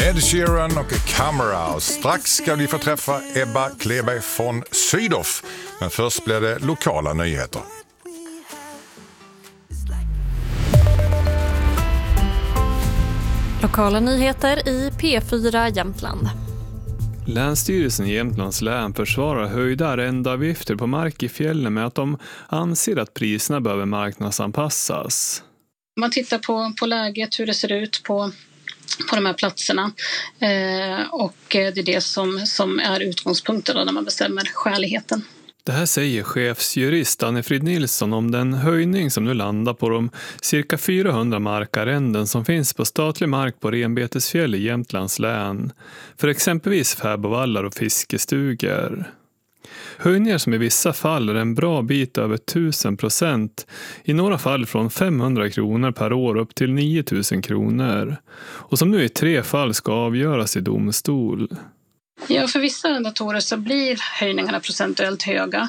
Ed Sheeran och Camera. Strax ska vi få träffa Ebba Kleberg från Sydow. Men först blir det lokala nyheter. Lokala nyheter i P4 Jämtland. Länsstyrelsen i Jämtlands län försvarar höjda arrendeavgifter på mark i fjällen med att de anser att priserna behöver marknadsanpassas. Man tittar på läget, hur det ser ut på de här platserna och det är det som är utgångspunkten när man bestämmer skäligheten. Det här säger chefsjurist Anne-Frid Nilsson om den höjning som nu landar på de cirka 400 markarrenden som finns på statlig mark på Renbetesfjäll i Jämtlands län för exempelvis fäbodvallar och fiskestugor. Höjningar som i vissa fall är en bra bit över 1000%, i några fall från 500 kronor per år upp till 9000 kronor och som nu i 3 fall ska avgöras i domstol. Ja, för vissa arrendatorer så blir höjningarna procentuellt höga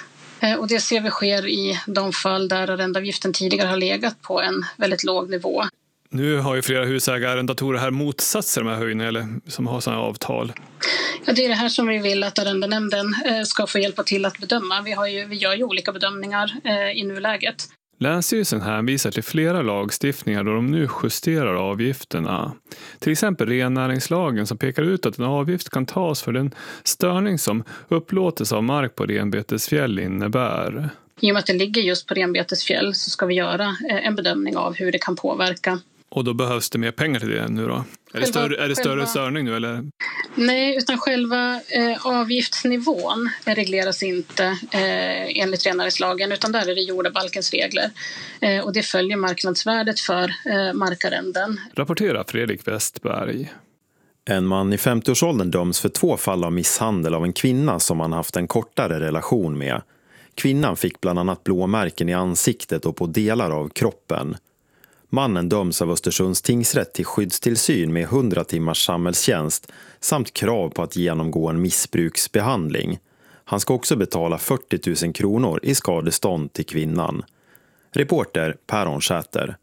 och det ser vi sker i de fall där arrendeavgiften tidigare har legat på en väldigt låg nivå. Nu har ju flera husägare arrendatorer här motsatt sig de här höjningarna eller som har sådana avtal. Ja, det är det här som vi vill att arrendenämnden ska få hjälpa till att bedöma. Vi gör ju olika bedömningar i nuläget. Länsstyrelsen hänvisar till flera lagstiftningar då de nu justerar avgifterna. Till exempel rennäringslagen som pekar ut att en avgift kan tas för den störning som upplåtelse av mark på Renbetesfjäll innebär. I och med att det ligger just på Renbetesfjäll så ska vi göra en bedömning av hur det kan påverka. Och då behövs det mer pengar till det nu då? Är det större störning nu eller? Nej, utan själva avgiftsnivån regleras inte enligt rennäringslagen utan där är det jordabalkens regler. Och det följer marknadsvärdet för markarrenden. Rapporterar Fredrik Westberg. En man i 50-årsåldern döms för 2 fall av misshandel av en kvinna som han haft en kortare relation med. Kvinnan fick bland annat blåmärken i ansiktet och på delar av kroppen. Mannen döms av Östersunds tingsrätt till skyddstillsyn med 100 timmars samhällstjänst samt krav på att genomgå en missbruksbehandling. Han ska också betala 40 000 kronor i skadestånd till kvinnan. Reporter Per Säter.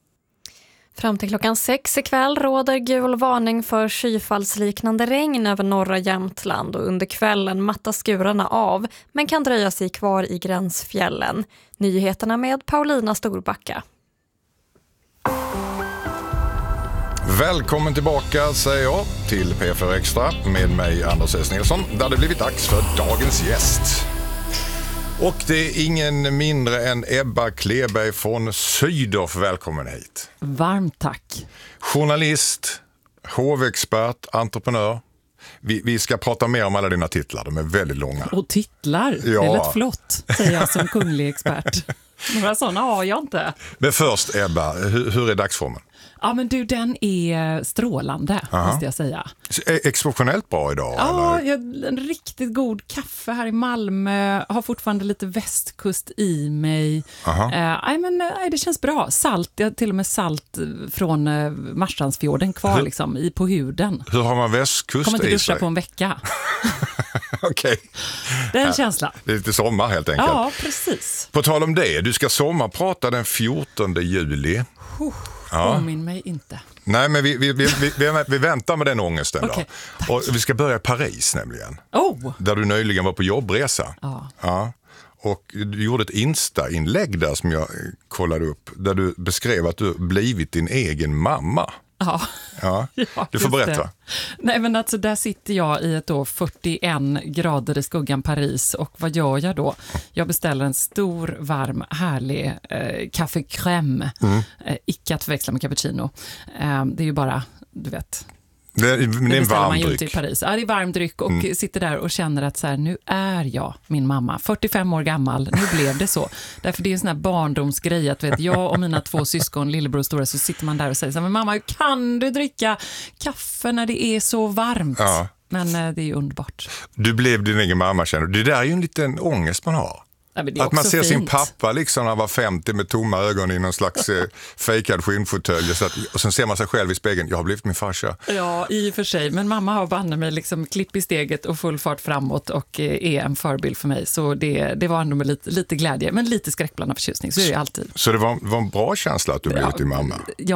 Fram till klockan 6 ikväll råder gul varning för skyfallsliknande regn över norra Jämtland och under kvällen mattas skurarna av men kan dröja sig kvar i gränsfjällen. Nyheterna med Paulina Storbacka. Välkommen tillbaka säger jag till P4 Extra med mig Anders S. Nilsson där det blivit dags för dagens gäst. Och det är ingen mindre än Ebba Kleberg från Sydow. Välkommen hit. Varmt tack. Journalist, hovexpert, entreprenör. Vi ska prata mer om alla dina titlar, de är väldigt långa. Och titlar, ja. Det lät flott, säger jag som kunglig expert. Några sådana har jag inte. Men först Ebba, hur är dagsformen? Ja men du, den är strålande, måste jag säga. Exceptionellt bra idag? Ja, eller? En riktigt god kaffe här i Malmö. Har fortfarande lite västkust i mig. Det känns bra. Salt, jag har till och med salt från Marstrandsfjorden kvar liksom, på huden. Hur har man västkust i sig? Kommer inte duscha på en vecka. Okej. Den känslan. Det är lite sommar helt enkelt. Ja, precis. På tal om det, du ska sommarprata den 14 juli. Påminn mig inte. Nej, men vi väntar med den ångesten okay, då. Och vi ska börja i Paris nämligen. Där du nyligen var på jobbresa. Ja. Och du gjorde ett Insta-inlägg där som jag kollade upp. Där du beskrev att du blivit din egen mamma. Ja, du får berätta. Det. Nej men alltså där sitter jag i ett då 41 grader i skuggan Paris och vad gör jag då? Jag beställer en stor, varm, härlig kaffe crème. Icke att förväxla med cappuccino. Det är ju bara, du vet... Det är en varm dryck. I Paris. Ja, det är varm dryck och sitter där och känner att så här, nu är jag min mamma. 45 år gammal, nu blev det så. Därför det är en sån här barndomsgrej att vet, jag och mina 2 syskon, lillebror och stora, så sitter man där och säger så här, men mamma, kan du dricka kaffe när det är så varmt? Ja. Men det är ju underbart. Du blev din egen mamma, känner du. Det där är ju en liten ångest man har. Ja, att man ser fint. sin pappa liksom när han var 50 med tomma ögon i någon slags fejkad skinnfåtölj och sen ser man sig själv i spegeln, jag har blivit min farsa. Ja, i och för sig, men mamma har banne mig liksom klipp i steget och full fart framåt och är en förebild för mig, så det var ändå med lite glädje, men lite skräckblandad förtjusning, så är det alltid. Så det var en bra känsla att du blivit din mamma? Ja,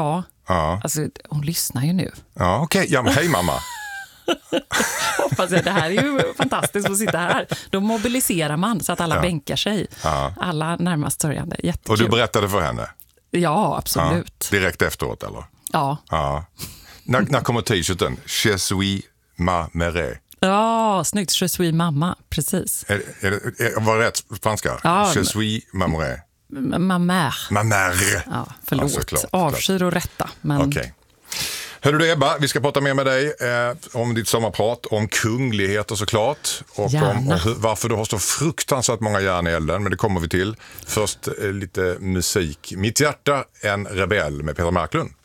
Ja. Alltså, hon lyssnar ju nu. Ja, okej. Ja, men hej mamma. Hoppas jag. Det här är ju fantastiskt att sitta här. Då mobiliserar man så att alla bänkar sig. Ja. Alla närmast sörjande. Jättekul. Och du berättade för henne? Ja, absolut. Ja. Direkt efteråt, eller? Ja. Ja. När kommer t-shirten? Je suis ma mère. Ja, snyggt. Je suis mamma, precis. Var det rätt på spanska? Ja, Je suis ma mère. Ma mère. Ma mère. Ja, förlåt. Ja, klart. Avskyr och rätta. Men... Okej. Hörru du Ebba, vi ska prata mer med dig om ditt sommarprat, om kungligheter såklart. Och om varför du har så fruktansvärt många järn i elden, men det kommer vi till. Först lite musik. Mitt hjärta, en rebell med Peter Marklund.